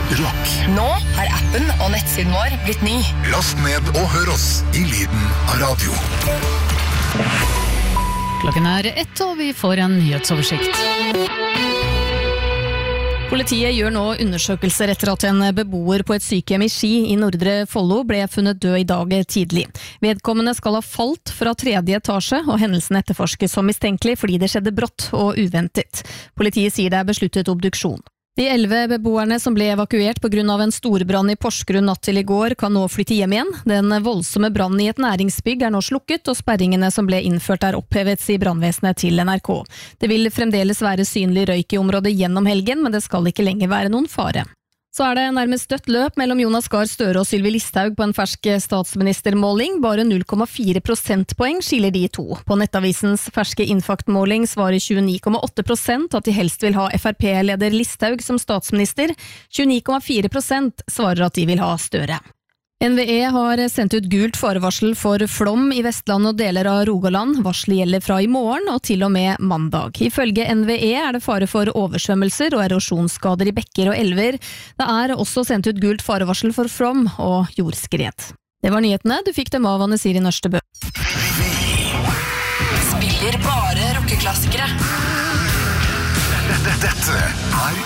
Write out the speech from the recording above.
rock. Nå har appen og nettsiden vår blitt ny. Last ned og hør oss i lyden av radio. Klokken 1, og vi får en nyhetsoversikt. Politiet gjør nå undersøkelser etter at en beboer på et sykehjem i Ski i Nordre Follo ble funnet død i dag tidlig. Vedkommende skal ha falt fra 3. etasje, og hendelsen etterforskes som mistenkelig fordi det skjedde brått og uventet. Politiet sier det er besluttet obduksjon. De 11 beboerne som ble evakuert på grunn av en storbrann i Porsgrunn natt til i går kan nå flytte hjem igjen. Den voldsomme brannen i et næringsbygg er nå slukket, og sperringene som ble innført er opphevet, sier brannvesenet til NRK. Det vil fremdeles være synlig røyk i området gjennom helgen, men det skal ikke lenger være noen fare. Så er det nærmest dødt løp mellom Jonas Gahr Støre og Sylvi Listhaug på en fersk statsministermåling. Bare 0,4 prosentpoeng skiller de to. På Nettavisens ferske innfaktmåling svarer 29,8% at de helst vil ha FrP-leder Listhaug som statsminister. 29,4% svarer at de vil ha Støre. NVE har sendt ut gult farevarsel for flom i Vestland og deler av Rogaland. Varselet gjelder fra i morgen og til og med mandag. Ifølge NVE er det fare for oversvømmelser og erosjonsskader i bekker og elver. Det er også sendt ut gult farevarsel for flom og jordskred. Det var nyhetene. Du fikk dem av Anne Siri Nørstebø. Spiller bare rockeklassikere. Dette er